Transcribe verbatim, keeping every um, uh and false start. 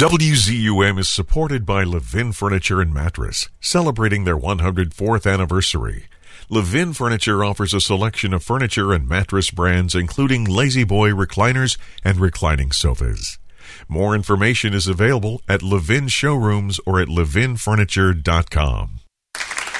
W Z U M is supported by Levin Furniture and Mattress, celebrating their one hundred fourth anniversary. Levin Furniture offers a selection of furniture and mattress brands, including Lazy Boy recliners and reclining sofas. More information is available at Levin Showrooms or at levin furniture dot com.